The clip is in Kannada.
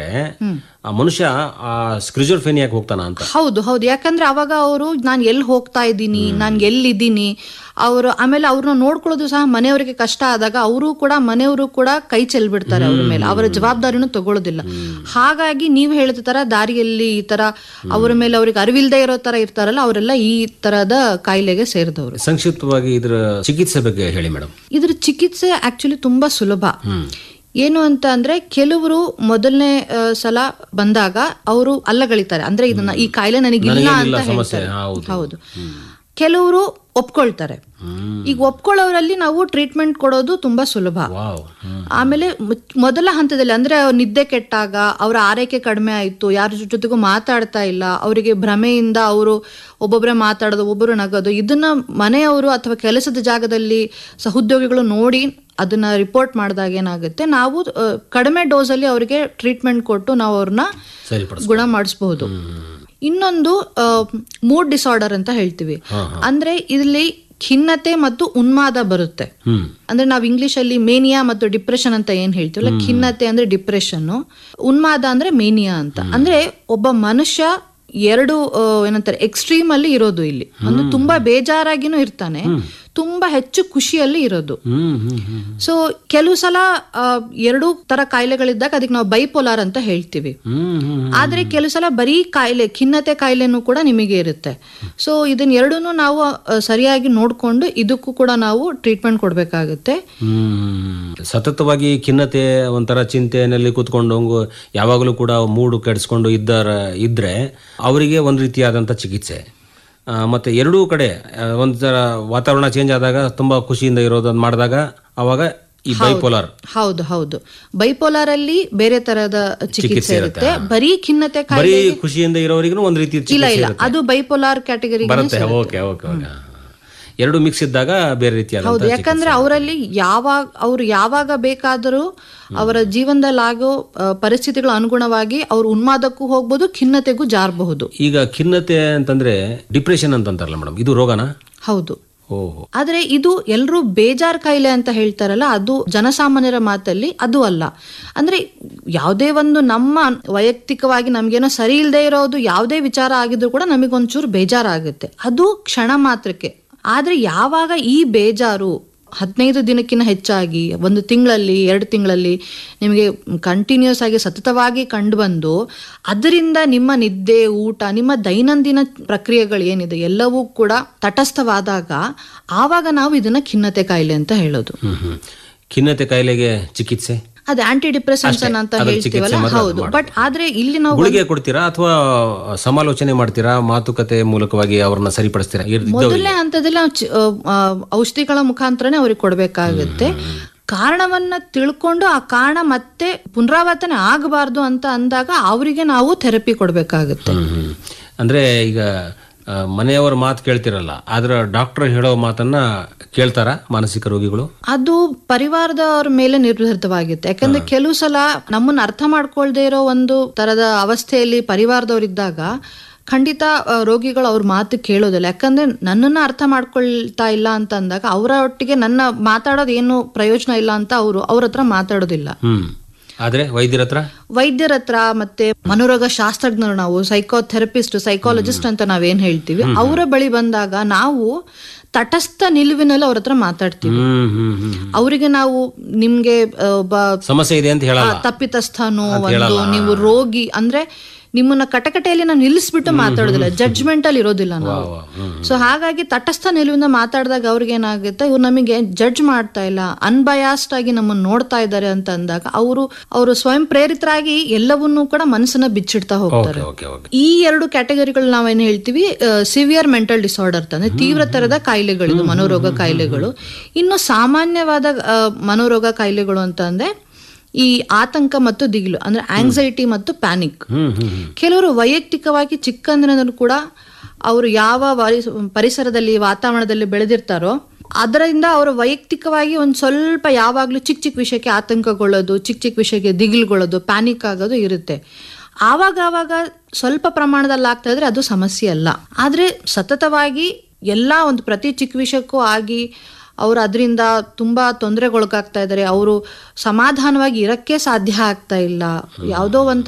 ಆ ಮನುಷ್ಯ ಆ ಸ್ಕ್ರಿಜೋಫ್ರೇನಿಯಾಗೆ ಹೋಗ್ತಾನ ಅಂತ. ಹೌದು ಹೌದು, ಯಾಕಂದ್ರೆ ಅವಾಗ ಅವರು ನಾನು ಎಲ್ಲಿ ಹೋಗ್ತಾ ಇದ್ದೀನಿ, ನಾನು ಎಲ್ಲಿದ್ದೀನಿ, ಅವರು ಆಮೇಲೆ ಅವ್ರನ್ನ ನೋಡ್ಕೊಳ್ಳೋದು ಸಹ ಮನೆಯವರಿಗೆ ಕಷ್ಟ ಆದಾಗ ಮನೆಯವರು ಕೂಡ ಕೈ ಚೆಲ್ಬಿಡ್ತಾರೆ ಅವ್ರ ಮೇಲೆ, ಅವರ ಜವಾಬ್ದಾರಿನೂ ತಗೊಳ್ಳೋದಿಲ್ಲ. ಹಾಗಾಗಿ ನೀವು ಹೇಳಿದ ತರ ದಾರಿಯಲ್ಲಿ ಈ ತರ ಅವರ ಮೇಲೆ ಅವ್ರಿಗೆ ಅರಿವಿಲ್ದೇ ಇರೋ ತರ ಇರ್ತಾರಲ್ಲ, ಅವರೆಲ್ಲ ಈ ತರದ ಕಾಯಿಲೆಗೆ ಸೇರಿದವರು. ಸಂಕ್ಷಿಪ್ತವಾಗಿ ಇದ್ರ ಚಿಕಿತ್ಸೆ ಬಗ್ಗೆ ಹೇಳಿ ಮೇಡಮ್. ಇದ್ರ ಚಿಕಿತ್ಸೆ ಆಕ್ಚುಲಿ ತುಂಬಾ ಸುಲಭ. ಏನು ಅಂತ ಅಂದ್ರೆ, ಕೆಲವರು ಮೊದಲನೇ ಸಲ ಬಂದಾಗ ಅವರು ಅಲ್ಲಗಳಿತಾರೆ, ಅಂದ್ರೆ ಇದನ್ನ ಈ ಕಾಯಿಲೆ ನನಗಿಲ್ಲ ಅಂತ ಹೇಳ್ತಾರೆ. ಹೌದು. ಕೆಲವರು ಒಪ್ಕೊಳ್ತಾರೆ. ಈಗ ಒಪ್ಕೊಳ್ಳೋರಲ್ಲಿ ನಾವು ಟ್ರೀಟ್ಮೆಂಟ್ ಕೊಡೋದು ತುಂಬಾ ಸುಲಭ. ಆಮೇಲೆ ಮೊದಲ ಹಂತದಲ್ಲಿ ಅಂದ್ರೆ ನಿದ್ದೆ ಕೆಟ್ಟಾಗ, ಅವರ ಆರೈಕೆ ಕಡಿಮೆ ಆಯ್ತು, ಯಾರ ಜೊತೆಗೂ ಮಾತಾಡ್ತಾ ಇಲ್ಲ, ಅವರಿಗೆ ಭ್ರಮೆಯಿಂದ ಅವರು ಒಬ್ಬೊಬ್ಬರೇ ಮಾತಾಡೋದು, ಒಬ್ಬರು ನಗೋದು, ಇದನ್ನ ಮನೆಯವರು ಅಥವಾ ಕೆಲಸದ ಜಾಗದಲ್ಲಿ ಸಹೋದ್ಯೋಗಿಗಳು ನೋಡಿ ಅದನ್ನ ರಿಪೋರ್ಟ್ ಮಾಡಿದಾಗ ಏನಾಗುತ್ತೆ, ನಾವು ಕಡಿಮೆ ಡೋಸಲ್ಲಿ ಅವರಿಗೆ ಟ್ರೀಟ್ಮೆಂಟ್ ಕೊಟ್ಟು ನಾವು ಅವ್ರನ್ನ ಗುಣ ಮಾಡಿಸಬಹುದು. ಇನ್ನೊಂದು ಮೂಡ್ ಡಿಸಾರ್ಡರ್ ಅಂತ ಹೇಳ್ತೀವಿ. ಅಂದ್ರೆ ಇಲ್ಲಿ ಖಿನ್ನತೆ ಮತ್ತು ಉನ್ಮಾದ ಬರುತ್ತೆ. ಅಂದ್ರೆ ನಾವು ಇಂಗ್ಲಿಷ್ ಅಲ್ಲಿ ಮೇನಿಯಾ ಮತ್ತು ಡಿಪ್ರೆಷನ್ ಅಂತ ಏನ್ ಹೇಳ್ತೀವಲ್ಲ, ಖಿನ್ನತೆ ಅಂದ್ರೆ ಡಿಪ್ರೆಷನ್, ಉನ್ಮಾದ ಅಂದ್ರೆ ಮೇನಿಯಾ ಅಂತ. ಅಂದ್ರೆ ಒಬ್ಬ ಮನುಷ್ಯ ಎರಡು ಏನಂತಾರೆ ಎಕ್ಸ್ಟ್ರೀಮ್ ಅಲ್ಲಿ ಇರೋದು ಇಲ್ಲಿ. ಅಂದ್ರೆ ತುಂಬಾ ಬೇಜಾರಾಗಿನೂ ಇರ್ತಾನೆ, ತುಂಬಾ ಹೆಚ್ಚು ಖುಷಿಯಲ್ಲಿ ಇರೋದು. ಸೊ ಕೆಲವು ಸಲ ಎರಡೂ ತರ ಕಾಯಿಲೆಗಳಿದ್ದಾಗ ಅದಕ್ಕೆ ನಾವು ಬೈಪೋಲಾರ್ ಅಂತ ಹೇಳ್ತೀವಿ. ಆದ್ರೆ ಕೆಲವು ಸಲ ಬರೀ ಕಾಯಿಲೆ, ಖಿನ್ನತೆ ಕಾಯಿಲೆನೂ ಕೂಡ ನಿಮಗೆ ಇರುತ್ತೆ. ಸೊ ಇದನ್ನ ಎರಡೂನು ನಾವು ಸರಿಯಾಗಿ ನೋಡ್ಕೊಂಡು ಇದಕ್ಕೂ ಕೂಡ ನಾವು ಟ್ರೀಟ್ಮೆಂಟ್ ಕೊಡ್ಬೇಕಾಗುತ್ತೆ. ಸತತವಾಗಿ ಖಿನ್ನತೆ, ಒಂಥರ ಚಿಂತೆಯಲ್ಲಿ ಕೂತ್ಕೊಂಡು ಯಾವಾಗಲೂ ಕೂಡ ಮೂಡು ಕೆಡಿಸ್ಕೊಂಡು ಇದ್ರೆ ಅವರಿಗೆ ಒಂದು ರೀತಿಯಾದಂಥ ಚಿಕಿತ್ಸೆ. ಮತ್ತೆ ಎರಡೂ ಕಡೆ ಒಂಥರ ವಾತಾವರಣ ಚೇಂಜ್ ಆದಾಗ ತುಂಬಾ ಖುಷಿಯಿಂದ ಇರೋದನ್ನ ಮಾಡಿದಾಗ ಅವಾಗ ಈ ಬೈಪೋಲಾರ್. ಹೌದು ಹೌದು, ಬೈಪೋಲಾರ್ ಅಲ್ಲಿ ಬೇರೆ ತರದ ಚಿಕಿತ್ಸೆ ಇರುತ್ತೆ. ಬರೀ ಖಿನ್ನತೆ ಬರೀ ಖುಷಿಯಿಂದ ಇರೋರಿಗೂ ಒಂದು ರೀತಿ ಇಲ್ಲ, ಅದು ಬೈಪೋಲಾರ್ ಕ್ಯಾಟಗರಿ ಬರುತ್ತೆ. ಓಕೆ ಓಕೆ ಓಕೆ, ಎರಡು ಮಿಕ್ಸ್ ಇದ್ದಾಗ ಬೇರೆ ರೀತಿಯಾದ. ಹೌದು, ಯಾಕಂದ್ರೆ ಅವರಲ್ಲಿ ಯಾವಾಗ ಬೇಕಾದರೂ ಅವರ ಜೀವನದಲ್ಲಿ ಆಗೋ ಪರಿಸ್ಥಿತಿಗಳ ಅನುಗುಣವಾಗಿ ಅವರು ಉನ್ಮಾದಕ್ಕೂ ಹೋಗ್ಬೋದು, ಖಿನ್ನತೆಗೂ ಜಾರಬಹುದು. ಈಗ ಖಿನ್ನತೆ ಅಂತಂದ್ರೆ ಡಿಪ್ರೆಷನ್ ಅಂತಂತಾರಲ್ಲ ಮೇಡಮ್, ಇದು ರೋಗನಾ? ಹೌದು. ಆದ್ರೆ ಇದು ಎಲ್ಲರೂ ಬೇಜಾರ್ ಕಾಯಿಲೆ ಅಂತ ಹೇಳ್ತಾರಲ್ಲ, ಅದು ಜನಸಾಮಾನ್ಯರ ಮಾತಲ್ಲಿ ಅದು ಅಲ್ಲ. ಅಂದ್ರೆ ಯಾವುದೇ ಒಂದು ನಮ್ಮ ವೈಯಕ್ತಿಕವಾಗಿ ನಮ್ಗೇನೋ ಸರಿ ಇಲ್ಲದೆ ಇರೋದು ಯಾವುದೇ ವಿಚಾರ ಆಗಿದ್ರು ಕೂಡ ನಮಗೊಂಚೂರು ಬೇಜಾರಾಗುತ್ತೆ, ಅದು ಕ್ಷಣ ಮಾತ್ರಕ್ಕೆ. ಆದ್ರೆ ಯಾವಾಗ ಈ ಬೇಜಾರು 15 ದಿನಕ್ಕಿಂತ ಹೆಚ್ಚಾಗಿ, 1 ತಿಂಗಳಲ್ಲಿ 2 ತಿಂಗಳಲ್ಲಿ ನಿಮಗೆ ಕಂಟಿನ್ಯೂಸ್ ಆಗಿ ಸತತವಾಗಿ ಕಂಡು ಬಂದು ಅದರಿಂದ ನಿಮ್ಮ ನಿದ್ದೆ, ಊಟ, ನಿಮ್ಮ ದೈನಂದಿನ ಪ್ರಕ್ರಿಯೆಗಳು ಏನಿದೆ ಎಲ್ಲವೂ ಕೂಡ ತಟಸ್ಥವಾದಾಗ ಆವಾಗ ನಾವು ಇದನ್ನ ಖಿನ್ನತೆ ಕಾಯಿಲೆ ಅಂತ ಹೇಳೋದು. ಖಿನ್ನತೆ ಕಾಯಿಲೆಗೆ ಚಿಕಿತ್ಸೆ ಅದು ಆಂಟಿ ಡಿಪ್ರೆಸೆಂಟ್ಸ್ ಅಂತ ಹೇಳ್ತೀವಲ್ಲ. ಹೌದು, ಬಟ್ ಆದ್ರೆ ಇಲ್ಲಿ ನಾವು ಗುಳಿಗೆ ಕೊಡ್ತೀರಾ ಅಥವಾ ಸಮಾಲೋಚನೆ ಮಾಡ್ತೀರಾ, ಮಾತುಕತೆ ಮೂಲಕವಾಗಿ ಅವ್ರನ್ನ ಸರಿಪಡಿಸ್ತೀರಾ? ಮೊದಲನೇ ಹಂತದಲ್ಲಿ ಔಷಧಿಗಳ ಮುಖಾಂತರನೇ ಅವ್ರಿಗೆ ಕೊಡ್ಬೇಕಾಗುತ್ತೆ. ಕಾರಣವನ್ನ ತಿಳ್ಕೊಂಡು ಆ ಕಾರಣ ಮತ್ತೆ ಪುನರಾವರ್ತನೆ ಆಗಬಾರ್ದು ಅಂತ ಅಂದಾಗ ಅವರಿಗೆ ನಾವು ಥೆರಪಿ ಕೊಡ್ಬೇಕಾಗುತ್ತೆ. ಅಂದ್ರೆ ಈಗ ಮನೆಯವರ ಮಾತು ಕೇಳ್ತಿರಲ್ಲ, ಆದ್ರೆ ಡಾಕ್ಟರ್ ಹೇಳೋ ಮಾತನ್ನ ಕೇಳ್ತಾರ ಮಾನಸಿಕ ರೋಗಿಗಳು? ಅದು ಪರಿವಾರದವ್ರ ಮೇಲೆ ನಿರ್ಧರಿತವಾಗಿರುತ್ತೆ. ಯಾಕಂದ್ರೆ ಕೆಲವು ಸಲ ನಮ್ಮನ್ನ ಅರ್ಥ ಮಾಡ್ಕೊಳ್ದೇ ಇರೋ ಒಂದು ತರದ ಅವಸ್ಥೆಯಲ್ಲಿ ಪರಿವಾರದವರಿದ್ದಾಗ ಖಂಡಿತ ರೋಗಿಗಳು ಅವ್ರ ಮಾತು ಕೇಳೋದಿಲ್ಲ. ಯಾಕಂದ್ರೆ ನನ್ನನ್ನ ಅರ್ಥ ಮಾಡ್ಕೊಳ್ತಾ ಇಲ್ಲ ಅಂತ ಅಂದಾಗ ಅವರ ಒಟ್ಟಿಗೆ ನನ್ನ ಮಾತಾಡೋದು ಏನು ಪ್ರಯೋಜನ ಇಲ್ಲ ಅಂತ ಅವ್ರ ಹತ್ರ ಮಾತಾಡೋದಿಲ್ಲ. ಆದ್ರೆ ವೈದ್ಯರ ಹತ್ರ ಮತ್ತೆ ಮನೋರೋಗ ಶಾಸ್ತ್ರಜ್ಞರು, ನಾವು ಸೈಕೋಥೆರಪಿಸ್ಟ್, ಸೈಕಾಲಜಿಸ್ಟ್ ಅಂತ ನಾವೇನ್ ಹೇಳ್ತೀವಿ, ಅವರ ಬಳಿ ಬಂದಾಗ ನಾವು ತಟಸ್ಥ ನಿಲುವಿನಲ್ಲಿ ಅವ್ರ ಹತ್ರ ಮಾತಾಡ್ತೀವಿ. ಅವರಿಗೆ ನಾವು ನಿಮ್ಗೆ ಒಬ್ಬ ಸಮಸ್ಯೆ ಇದೆ ಅಂತ ಹೇಳಲ್ಲ, ತಪ್ಪಿತಸ್ಥನು, ನೀವು ರೋಗಿ ಅಂದ್ರೆ ನಿಮ್ಮನ್ನ ಕಟಕಟೆಯಲ್ಲಿ ನಾವು ನಿಲ್ಲಿಸ್ಬಿಟ್ಟು ಮಾತಾಡೋದಿಲ್ಲ, ಜಡ್ಜ್ಮೆಂಟ್ ಅಲ್ಲಿ ಇರೋದಿಲ್ಲ ನಾವು. ಸೊ ಹಾಗಾಗಿ ತಟಸ್ಥ ನಿಲುವಿಂದ ಮಾತಾಡಿದಾಗ ಅವ್ರಿಗೆ ಏನಾಗುತ್ತೆ, ಇವ್ರು ನಮಗೆ ಜಡ್ಜ್ ಮಾಡ್ತಾ ಇಲ್ಲ, ಅನ್ಬಯಾಸ್ಡ್ ಆಗಿ ನಮ್ಮನ್ನ ನೋಡ್ತಾ ಇದ್ದಾರೆ ಅಂತ ಅಂದಾಗ ಅವರು ಸ್ವಯಂ ಪ್ರೇರಿತರಾಗಿ ಎಲ್ಲವನ್ನೂ ಕೂಡ ಮನಸ್ಸನ್ನ ಬಿಚ್ಚಿಡ್ತಾ ಹೋಗ್ತಾರೆ. ಈ ಎರಡು ಕ್ಯಾಟಗರಿಗಳು ನಾವೇನ್ ಹೇಳ್ತೀವಿ, ಸಿವಿಯರ್ ಮೆಂಟಲ್ ಡಿಸಾರ್ಡರ್ ಅಂದ್ರೆ ತೀವ್ರ ತರದ ಕಾಯಿಲೆಗಳು, ಮನೋರೋಗ ಕಾಯಿಲೆಗಳು. ಇನ್ನು ಸಾಮಾನ್ಯವಾದ ಮನೋರೋಗ ಕಾಯಿಲೆಗಳು ಅಂತ ಅಂದ್ರೆ ಈ ಆತಂಕ ಮತ್ತು ದಿಗಿಲು ಅಂದ್ರೆ ಆಂಗ್ಸೈಟಿ ಮತ್ತು ಪ್ಯಾನಿಕ್. ಕೆಲವರು ವೈಯಕ್ತಿಕವಾಗಿ ಚಿಕ್ಕಂದಿನಲ್ಲೂ ಕೂಡ ಅವರು ಯಾವ ಪರಿಸರದಲ್ಲಿ, ವಾತಾವರಣದಲ್ಲಿ ಬೆಳೆದಿರ್ತಾರೋ ಅದರಿಂದ ಅವರು ವೈಯಕ್ತಿಕವಾಗಿ ಒಂದ್ ಸ್ವಲ್ಪ ಯಾವಾಗ್ಲೂ ಚಿಕ್ಕ ಚಿಕ್ಕ ವಿಷಯಕ್ಕೆ ಆತಂಕಗೊಳ್ಳೋದು, ಚಿಕ್ಕ ಚಿಕ್ಕ ವಿಷಯಕ್ಕೆ ದಿಗಿಲುಗೊಳ್ಳೋದು, ಪ್ಯಾನಿಕ್ ಆಗೋದು ಇರುತ್ತೆ. ಆವಾಗ ಸ್ವಲ್ಪ ಪ್ರಮಾಣದಲ್ಲಿ ಆಗ್ತಾ ಇದ್ರೆ ಅದು ಸಮಸ್ಯೆ ಅಲ್ಲ. ಆದ್ರೆ ಸತತವಾಗಿ ಎಲ್ಲ ಒಂದು ಪ್ರತಿ ಚಿಕ್ಕ ವಿಷಯಕ್ಕೂ ಆಗಿ ಅವರು ಅದರಿಂದ ತುಂಬಾ ತೊಂದರೆಗೊಳಗಾಗ್ತಾ ಇದ್ದಾರೆ, ಅವರು ಸಮಾಧಾನವಾಗಿ ಇರಕ್ಕೆ ಸಾಧ್ಯ ಆಗ್ತಾ ಇಲ್ಲ, ಯಾವುದೋ ಒಂದು